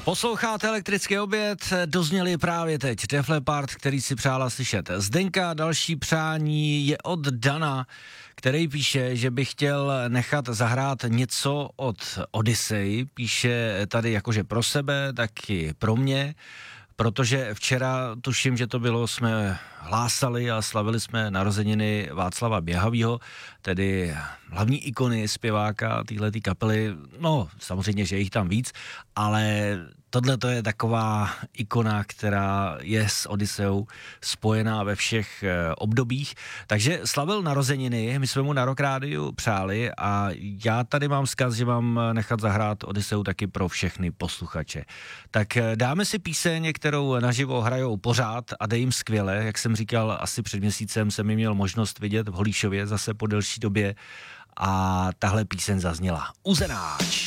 Posloucháte Elektrický oběd, dozněli právě teď Def Leppard, který si přála slyšet Zdenka, další přání je od Dana, který píše, že by chtěl nechat zahrát něco od Odyssey, píše tady jakože pro sebe, taky pro mě, protože včera, tuším, že to bylo, jsme hlásali a slavili jsme narozeniny Václava Běhavýho, tedy hlavní ikony zpěváka téhletý kapely, no samozřejmě, že jich tam víc, ale tohle to je taková ikona, která je s Odyseou spojená ve všech obdobích, takže slavil narozeniny, my jsme mu na Rock Rádiu přáli a já tady mám vzkaz, že mám nechat zahrát Odyseu taky pro všechny posluchače. Tak dáme si píseň, kterou naživo hrajou pořád a jde jim skvěle, jak jsem říkal, asi před měsícem jsem ji měl možnost vidět v Holíšově zase po delší době a tahle píseň zazněla. Uzenáč.